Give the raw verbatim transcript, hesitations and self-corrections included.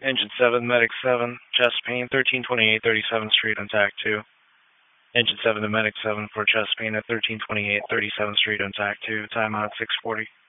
Engine seven, Medic seven, chest pain, thirteen twenty-eight thirty-seventh Street on TAC two. Engine seven to Medic seven for chest pain at thirteen twenty-eight thirty-seventh Street on TAC two, timeout six forty.